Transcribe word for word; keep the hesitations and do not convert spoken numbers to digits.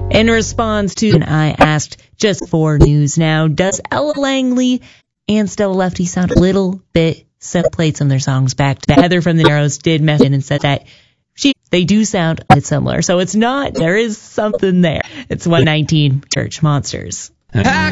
In response to, and I asked just for News Now, does Ella Langley and Stella Lefty sound a little bit, so played some of their songs back to back. Heather from the Narrows did message in and said that she they do sound a bit similar. So it's not, there is something there. It's one nineteen Church Monsters.